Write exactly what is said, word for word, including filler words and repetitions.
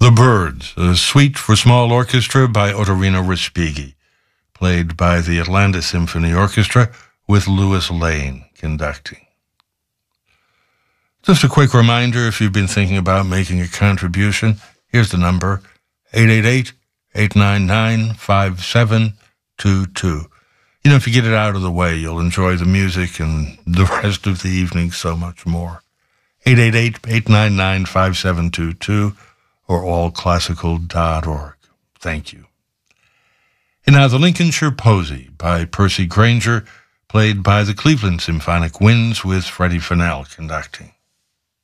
The Birds, a suite for small orchestra by Ottorino Respighi, played by the Atlanta Symphony Orchestra with Louis Lane conducting. Just a quick reminder, if you've been thinking about making a contribution, here's the number, eight eight eight, eight nine nine, five seven two two. You know, if you get it out of the way, you'll enjoy the music and the rest of the evening so much more. eight eight eight, eight nine nine, five seven two two or all classical dot org. Thank you. And now the Lincolnshire Posy by Percy Grainger, played by the Cleveland Symphonic Winds with Freddie Fennell conducting.